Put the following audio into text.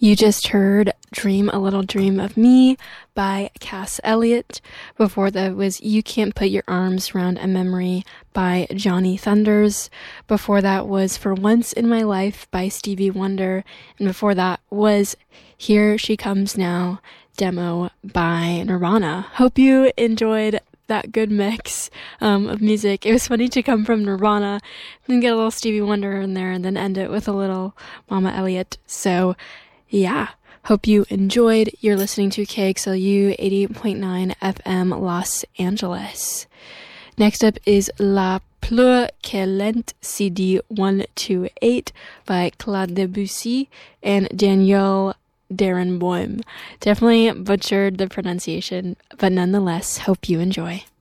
You just heard Dream a Little Dream of Me by Cass Elliot. Before that was You Can't Put Your Arms Around a Memory by Johnny Thunders. Before that was For Once in My Life by Stevie Wonder. And before that was Here She Comes Now demo by Nirvana. Hope you enjoyed that good mix of music. It was funny to come from Nirvana and get a little Stevie Wonder in there and then end it with a little Mama Elliott. So yeah, hope you enjoyed. You're listening to KXLU 88.9 FM Los Angeles. Next up is La Plus Qu'Elle CD 128 by Claude Debussy and Daniel Darren Boehm. Definitely butchered the pronunciation, but nonetheless, hope you enjoy.